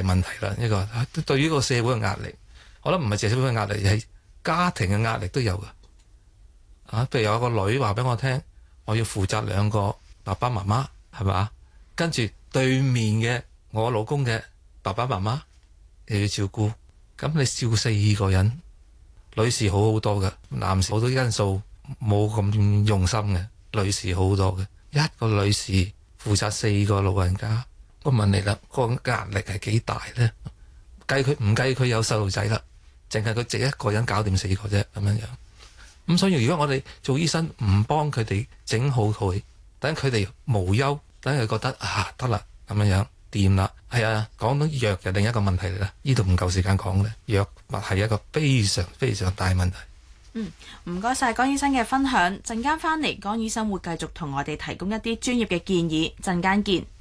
問題啦。呢個對於個社會嘅壓力，我諗唔係淨係社會嘅壓力，係家庭嘅壓力都有㗎。譬如有個女話俾我聽，我要負責2個爸爸媽媽，係嘛？跟住對面嘅我老公嘅爸爸媽媽又要照顧，咁你照4個人，女士好好多嘅，男士好多因素冇咁用心嘅，女士好好多嘅，一個女士負責4個老人家，我問你啦，個壓力係幾大呢？唔計佢有細路仔啦，淨係佢自己一個人搞掂4個啫，咁樣樣。咁所以如果我哋做醫生唔幫佢哋整好佢，等佢哋無憂，等佢覺得得啦咁樣樣掂啦，係啊，講到藥就另一個問題嚟啦，呢度唔夠時間講咧，藥物係一個非常非常大問題。 唔該晒江醫生嘅分享，陣間翻嚟江醫生會繼續同我哋提供一啲專業嘅建議，陣間見。